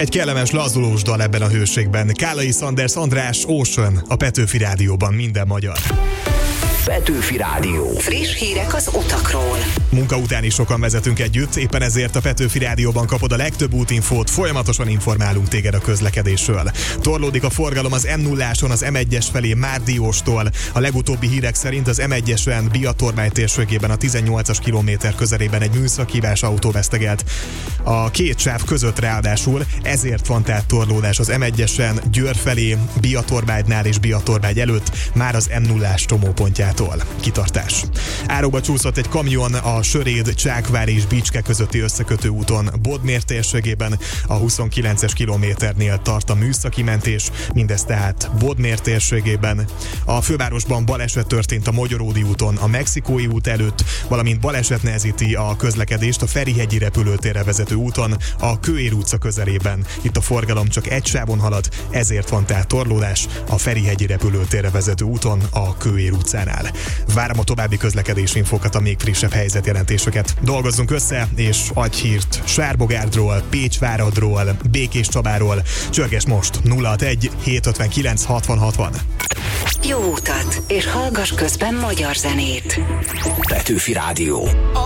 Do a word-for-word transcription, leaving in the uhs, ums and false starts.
Egy kellemes lazulós dal ebben a hőségben. Kálai Sanders András, Ocean, a Petőfi Rádióban, minden magyar. Petőfi Rádió. Friss hírek az utakról. Munka után is sokan vezetünk együtt, éppen ezért a Petőfi Rádióban kapod a legtöbb útinfót, folyamatosan informálunk téged a közlekedésről. Torlódik a forgalom az M nulláson az M egyes felé Márdióstól. A legutóbbi hírek szerint az M egyesen Biatormány térségében a tizennyolcas kilométer közelében egy műszakhívás autó vesztegelt a két sáv között, ráadásul ezért van tehát torlódás az M egyesen Győr felé, Biatormánynál és Biatormány előtt, már az M nullás csomópontjától. Kitartás. Áróba csúszott egy kamion a Söréd, Csákvár és Bicske közötti összekötő úton Bodmér térségében, a huszonkilences kilométernél tart a műszaki mentés, mindez tehát Bodmér térségében. A fővárosban baleset történt a Mogyoródi úton, a Mexikói út előtt, valamint baleset nehezíti a közlekedést a Ferihegyi repülőtérre vezető úton, a Kőér utca közelében. Itt a forgalom csak egy sávon halad, ezért van tehát torlódás a Ferihegyi repülőtérre vezető úton, a Kőér utcánál. Várom a további közlekedési infókat, a még frissebb helyzetjelentéseket. Dolgozzunk össze, és adj hírt Sárbogárdról, Pécsváradról, Békés Csabáról. Csörges most nulla hatvanegy hétszázötvenkilenc hatvan hatvan. Jó utat, és hallgass közben magyar zenét. Petőfi Rádió.